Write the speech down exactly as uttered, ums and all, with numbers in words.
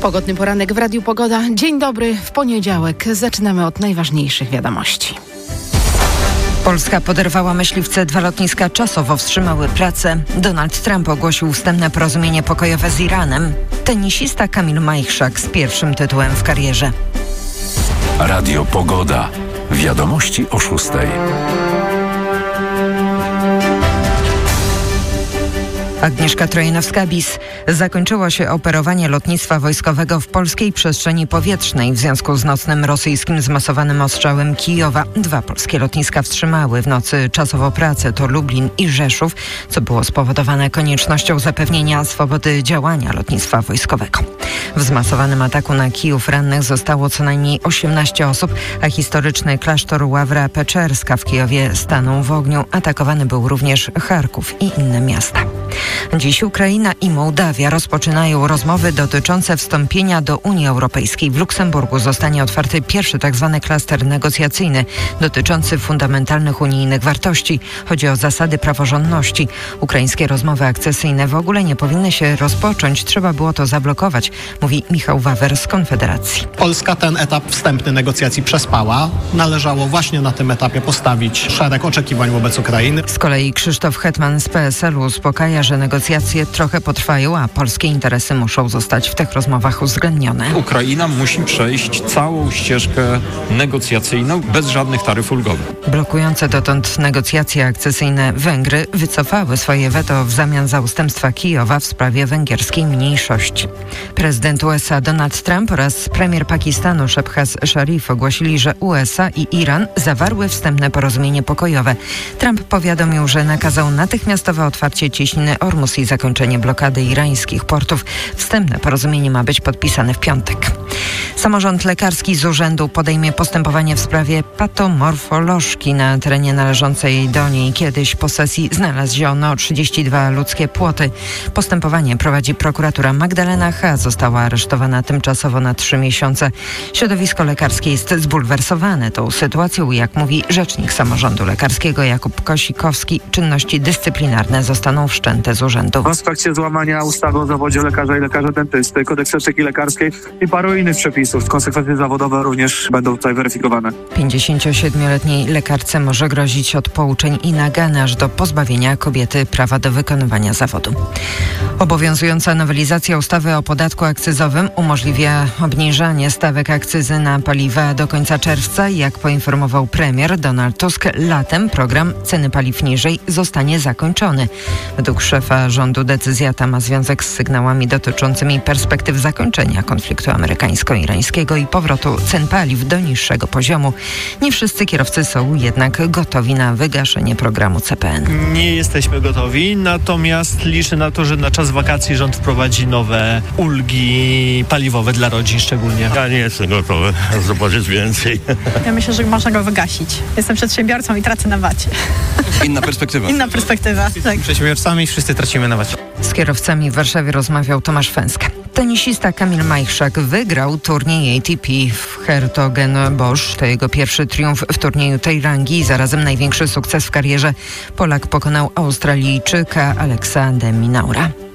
Pogodny poranek w Radiu Pogoda. Dzień dobry, w poniedziałek. Zaczynamy od najważniejszych wiadomości. Polska poderwała myśliwce, dwa lotniska czasowo wstrzymały pracę. Donald Trump ogłosił wstępne porozumienie pokojowe z Iranem. Tenisista Kamil Majchrzak z pierwszym tytułem w karierze. Radio Pogoda. Wiadomości o szóstej. Agnieszka Trojanowska-Bis. Zakończyło się operowanie lotnictwa wojskowego w polskiej przestrzeni powietrznej w związku z nocnym rosyjskim zmasowanym ostrzałem Kijowa. Dwa polskie lotniska wstrzymały w nocy czasowo pracę, to Lublin i Rzeszów, co było spowodowane koniecznością zapewnienia swobody działania lotnictwa wojskowego. W zmasowanym ataku na Kijów rannych zostało co najmniej osiemnaście osób, a historyczny klasztor Ławra Peczerska w Kijowie stanął w ogniu. Atakowany był również Charków i inne miasta. Dziś Ukraina i Mołdawia rozpoczynają rozmowy dotyczące wstąpienia do Unii Europejskiej. W Luksemburgu zostanie otwarty pierwszy tzw. klaster negocjacyjny dotyczący fundamentalnych unijnych wartości. Chodzi o zasady praworządności. Ukraińskie rozmowy akcesyjne w ogóle nie powinny się rozpocząć. Trzeba było to zablokować, mówi Michał Wawer z Konfederacji. Polska ten etap wstępny negocjacji przespała. Należało właśnie na tym etapie postawić szereg oczekiwań wobec Ukrainy. Z kolei Krzysztof Hetman z P S L-u uspokaja, że negocjacje trochę potrwają, a polskie interesy muszą zostać w tych rozmowach uwzględnione. Ukraina musi przejść całą ścieżkę negocjacyjną bez żadnych taryf ulgowych. Blokujące dotąd negocjacje akcesyjne Węgry wycofały swoje weto w zamian za ustępstwa Kijowa w sprawie węgierskiej mniejszości. Prezydent U S A Donald Trump oraz premier Pakistanu Shehbaz Sharif ogłosili, że U S A i Iran zawarły wstępne porozumienie pokojowe. Trump powiadomił, że nakazał natychmiastowe otwarcie cieśniny Ormus i zakończenie blokady irańskich portów. Wstępne porozumienie ma być podpisane w piątek. Samorząd lekarski z urzędu podejmie postępowanie w sprawie patomorfolożki na terenie należącej do niej kiedyś posesji znaleziono trzydzieści dwa ludzkie płoty. Postępowanie prowadzi prokuratura. Magdalena H. została aresztowana tymczasowo na trzy miesiące. Środowisko lekarskie jest zbulwersowane tą sytuacją. Jak mówi rzecznik samorządu lekarskiego Jakub Kosikowski, czynności dyscyplinarne zostaną wszczęte z urzędu. W aspekcie złamania ustawy o zawodzie lekarza i lekarza dentysty, kodeksu etyki lekarskiej i paru innych przepisów. Konsekwencje zawodowe również będą tutaj weryfikowane. pięćdziesięciosiedmioletniej lekarce może grozić od pouczeń i nagany aż do pozbawienia kobiety prawa do wykonywania zawodu. Obowiązująca nowelizacja ustawy o podatku akcyzowym umożliwia obniżanie stawek akcyzy na paliwa do końca czerwca. Jak poinformował premier Donald Tusk, latem program Ceny paliw niżej zostanie zakończony. Według szefa rządu decyzja ta ma związek z sygnałami dotyczącymi perspektyw zakończenia konfliktu amerykańsko-irańskiego i powrotu cen paliw do niższego poziomu. Nie wszyscy kierowcy są jednak gotowi na wygaszenie programu C P N. Nie jesteśmy gotowi, natomiast liczę na to, że na czas wakacji rząd wprowadzi nowe ulgi paliwowe dla rodzin szczególnie. Ja nie jestem gotowy zobaczyć więcej. Ja myślę, że można go wygasić. Jestem przedsiębiorcą i tracę na wacie. Inna perspektywa. Inna perspektywa, tak. Przedsiębiorcami wszyscy tracimy na wacie. Z kierowcami w Warszawie rozmawiał Tomasz Fęska. Tenisista Kamil Majchrzak wygrał turniej A T P w Hertogenbosch. To jego pierwszy triumf w turnieju tej rangi i zarazem największy sukces w karierze. Polak pokonał Australijczyka Alexa de Minaura.